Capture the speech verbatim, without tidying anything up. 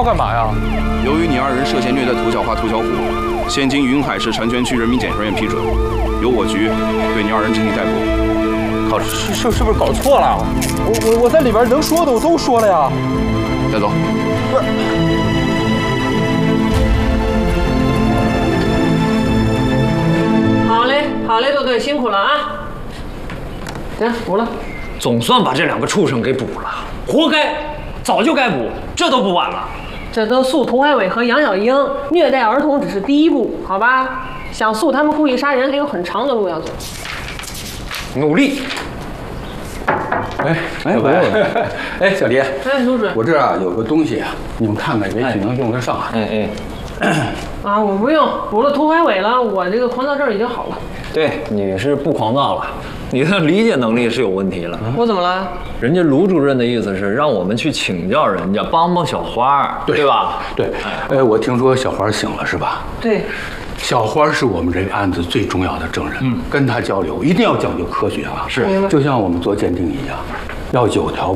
要干嘛呀？ 由于你二人涉嫌虐待涂小花、涂小虎，现经云海市禅泉区人民检察院批准，由我局对你二人进行逮捕。 靠，是是是不是搞错了？我我我在里边能说的我都说了呀。 带走。 不是。 好嘞，好嘞，豆豆辛苦了啊！行，补了。 总算把这两个畜生给捕了，活该，早就该捕，这都不晚了。 这都诉涂海伟和杨小英虐待儿童只是第一步，好吧？想诉他们故意杀人还有很长的路要走。 努力。 哎哎喂，哎小李， 哎，卢主任， 我这儿啊有个东西啊，你们看看，也许能用得上啊。 哎哎。 啊，我不用，补了涂海伟了，我这个狂躁症已经好了。 对，你是不狂躁了，你的理解能力是有问题了。 我怎么了？ 人家卢主任的意思是让我们去请教人家，帮帮小花， 对对吧？ 对，哎，我听说小花醒了是吧？ 对。 小花是我们这个案子最重要的证人，嗯，跟她交流一定要讲究科学啊， 是， 就像我们做鉴定一样，要有条